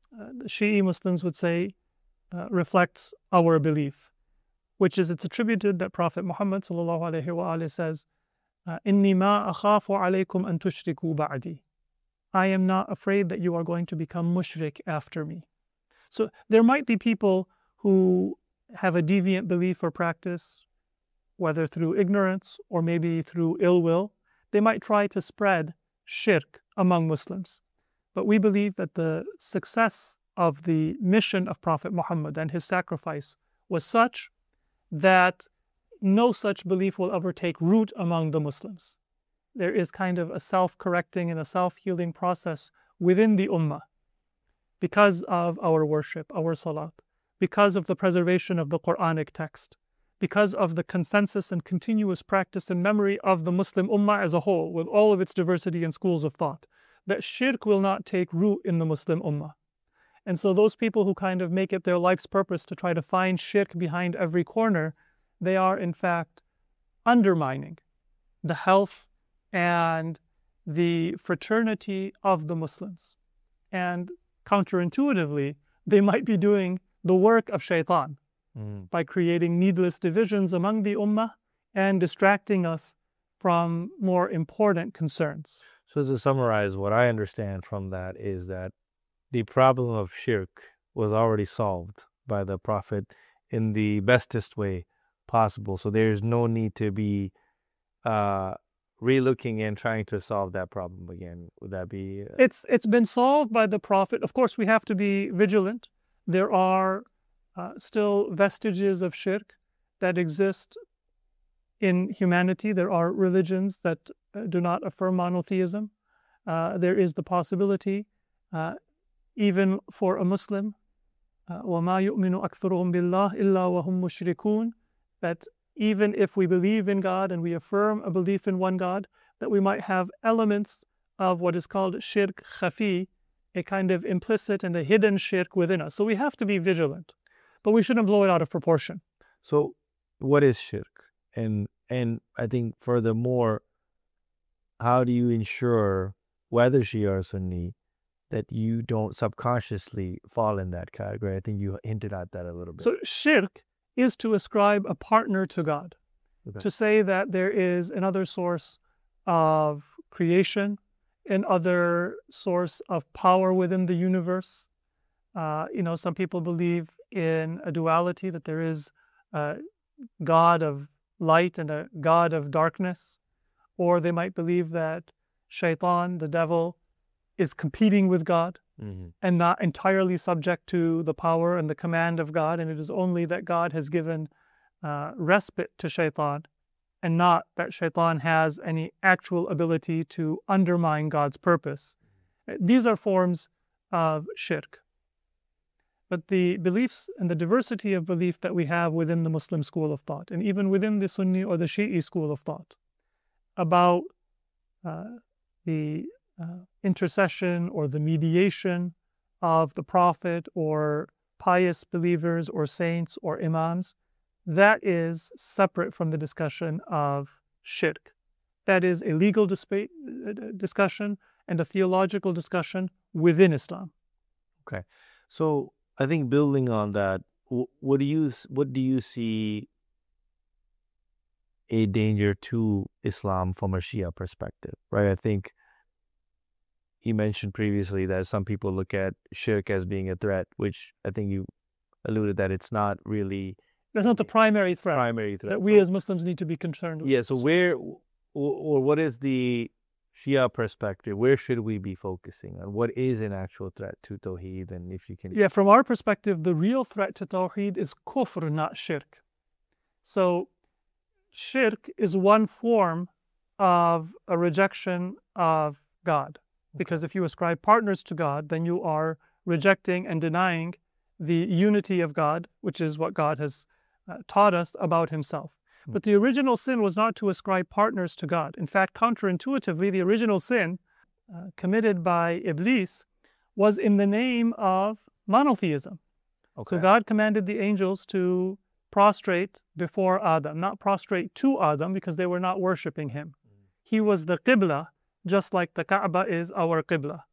the Shi'i Muslims would say reflects our belief, which is it's attributed that Prophet Muhammad says, "Inni ma akhafu alaykum an tushriku ba'di." I am not afraid that you are going to become mushrik after me. So there might be people who have a deviant belief or practice, whether through ignorance or maybe through ill will. They might try to spread shirk among Muslims. But we believe that the success of the mission of Prophet Muhammad and his sacrifice was such that no such belief will ever take root among the Muslims. There is kind of a self-correcting and a self-healing process within the ummah because of our worship, our salat, because of the preservation of the Quranic text, because of the consensus and continuous practice and memory of the Muslim ummah as a whole, with all of its diversity and schools of thought, that shirk will not take root in the Muslim ummah. And so those people who kind of make it their life's purpose to try to find shirk behind every corner, they are in fact undermining the health and the fraternity of the Muslims. And counterintuitively, they might be doing the work of shaitan by creating needless divisions among the ummah and distracting us from more important concerns. So to summarize, what I understand from that is that the problem of shirk was already solved by the Prophet in the bestest way possible. So there's no need to be relooking and trying to solve that problem again. Would that be? It's been solved by the Prophet. Of course, we have to be vigilant. There are still vestiges of shirk that exist in humanity. There are religions that do not affirm monotheism. There is the possibility, even for a Muslim, وَمَا يُؤْمِنُ أَكْثَرُهُمْ بِاللَّهِ إِلَّا وَهُمْ مُشْرِكُونَ, that even if we believe in God and we affirm a belief in one God, that we might have elements of what is called shirk khafi, a kind of implicit and a hidden shirk within us. So we have to be vigilant, but we shouldn't blow it out of proportion. So what is shirk? And I think furthermore, how do you ensure, whether Shia or Sunni, that you don't subconsciously fall in that category? I think you hinted at that a little bit. So shirk is to ascribe a partner to God, to say that there is another source of creation, another source of power within the universe. Some people believe in a duality, that there is a God of light and a God of darkness. Or they might believe that shaitan, the devil, is competing with God and not entirely subject to the power and the command of God. And it is only that God has given respite to shaitan and not that shaitan has any actual ability to undermine God's purpose. These are forms of shirk. But the beliefs and the diversity of belief that we have within the Muslim school of thought, and even within the Sunni or the Shi'i school of thought, about the intercession or the mediation of the Prophet or pious believers or saints or imams, that is separate from the discussion of shirk. That is a legal discussion and a theological discussion within Islam. Okay. So I think building on that, what do you see a danger to Islam from a Shia perspective, right? I think you mentioned previously that some people look at shirk as being a threat, which I think you alluded that it's not really. That's not the primary threat. That we as Muslims need to be concerned with. Yeah, so what is the Shia perspective? Where should we be focusing on? What is an actual threat to Tawheed? And if you can. Yeah, from our perspective, the real threat to Tawheed is kufr, not shirk. So shirk is one form of a rejection of God. Because if you ascribe partners to God, then you are rejecting and denying the unity of God, which is what God has taught us about himself. But the original sin was not to ascribe partners to God. In fact, counterintuitively, the original sin committed by Iblis was in the name of monotheism. Okay. So God commanded the angels to prostrate before Adam, not prostrate to Adam because they were not worshiping him. He was the Qibla, just like the Kaaba is our Qibla.